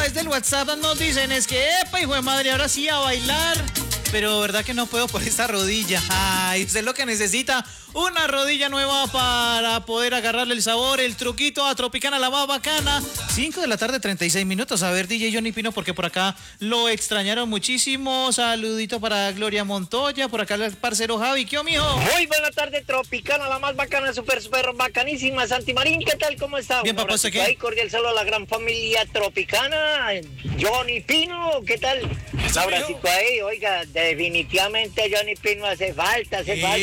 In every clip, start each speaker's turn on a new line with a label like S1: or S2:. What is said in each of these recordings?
S1: través del WhatsApp nos dicen es que, epa, hijo de madre, ahora sí a bailar. Pero verdad que no puedo por esta rodilla. Ay, usted es lo que necesita. Una rodilla nueva para poder agarrarle el sabor, el truquito a Tropicana, la más bacana. 5 de la tarde, 36 minutos. A ver, DJ Johnny Pino, porque por acá lo extrañaron muchísimo. Saludito para Gloria Montoya, por acá el parcero Javi. ¿Qué, mijo?
S2: Muy buena tarde, Tropicana, la más bacana, súper bacanísima. Santi Marín, ¿qué tal? ¿Cómo está?
S1: Bien, papá, ¿usted qué?
S2: Ahí, cordial saludo a la gran familia Tropicana. Johnny Pino, ¿qué tal? Un abracito ahí, oiga, definitivamente Johnny Pino hace falta.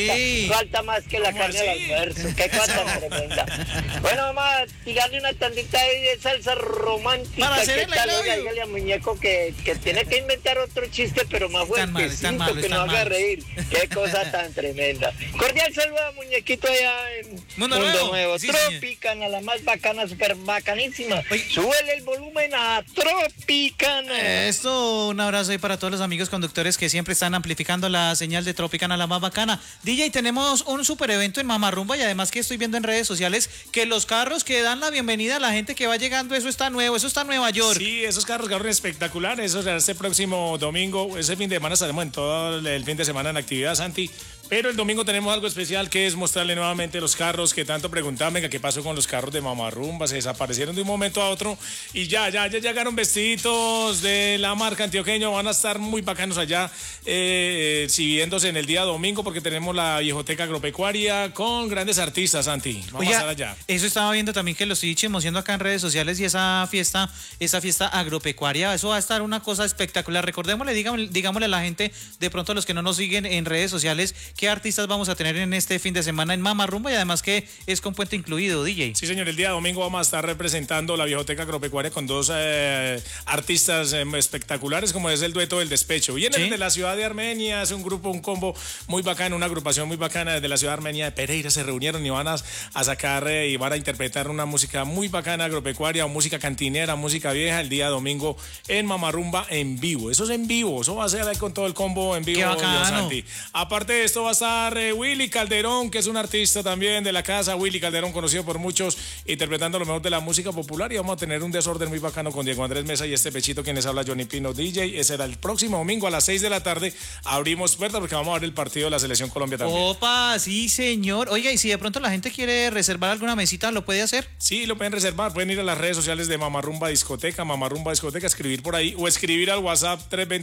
S2: Falta más que la carne al almuerzo. Qué cosa tremenda. Bueno, vamos a tirarle una tandita ahí de salsa romántica.
S1: Para hacer
S2: ¿Qué tal?
S1: el
S2: Oiga, dígale a Muñeco que tiene que inventar otro chiste, pero más fuertecito, que nos haga reír. Qué cosa tan tremenda. Cordial saludo a Muñequito allá en
S1: Mundo Nuevo. Sí,
S2: Tropicana, la más bacana, súper bacanísima. Súbele el volumen a Tropicana.
S1: Esto, un abrazo ahí para todos los amigos conductores que siempre están amplificando la señal de Tropicana, la más bacana. DJ, tenemos un super evento en Mamarrumba y además que estoy viendo en redes sociales que los carros que dan la bienvenida a la gente que va llegando, eso está nuevo, eso está en Nueva York.
S3: Sí, esos carros espectaculares, eso será este próximo domingo, ese fin de semana estaremos en todo el fin de semana en actividad, Santi. Pero el domingo tenemos algo especial que es mostrarle nuevamente los carros que tanto preguntaban, venga, ¿qué pasó con los carros de Mamarrumba? Se desaparecieron de un momento a otro y ya llegaron vestiditos de la marca Antioqueño, van a estar muy bacanos allá, siguiéndose en el día domingo porque tenemos la viejoteca agropecuaria con grandes artistas, Santi. Vamos a estar allá.
S1: Eso estaba viendo también que lo estoy chismoseando acá en redes sociales y esa fiesta agropecuaria, eso va a estar una cosa espectacular. Recordémosle, digámosle a la gente, de pronto a los que no nos siguen en redes sociales, qué artistas vamos a tener en este fin de semana en Mamarrumba y además que es con puente incluido, DJ.
S3: Sí, señor, el día domingo vamos a estar representando la viejoteca agropecuaria con dos artistas espectaculares como es el dueto del Despecho. Vienen de la ciudad de Armenia, es un grupo, un combo muy bacano, una agrupación muy bacana desde la ciudad de Armenia de Pereira, se reunieron y van a sacar y van a interpretar una música muy bacana agropecuaria, música cantinera, música vieja el día domingo en Mamarrumba en vivo. Eso es en vivo, eso va a ser ahí con todo el combo en vivo.
S1: Qué bacano.
S3: Santi. Aparte de esto va a estar Willy Calderón, que es un artista también de la casa. Willy Calderón, conocido por muchos, interpretando lo mejor de la música popular. Y vamos a tener un desorden muy bacano con Diego Andrés Mesa y este pechito quienes habla Johnny Pino DJ. Ese será el próximo domingo a las 6 de la tarde. Abrimos puertas porque vamos a ver el partido de la Selección Colombia también.
S1: Opa, sí, señor. Oiga, y si de pronto la gente quiere reservar alguna mesita, ¿lo puede hacer?
S3: Sí, lo pueden reservar. Pueden ir a las redes sociales de Mamarrumba Discoteca, escribir por ahí o escribir al WhatsApp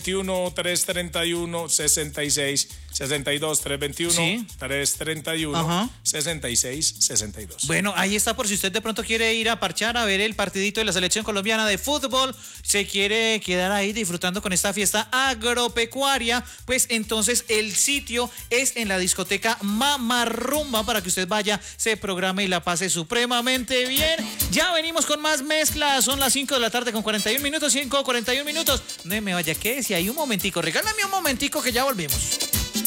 S3: 321-331-6662, 331-331-6662.
S1: Bueno, ahí está por si usted de pronto quiere ir a parchar a ver el partidito de la Selección Colombiana de fútbol, se quiere quedar ahí disfrutando con esta fiesta agropecuaria, pues entonces el sitio es en la discoteca Mamarrumba para que usted vaya, se programe y la pase supremamente bien. Ya venimos con más mezclas, son las 5 de la tarde con 41 minutos, 5:41 minutos. No me vaya, que si hay un momentico, regálame un momentico que ya volvemos.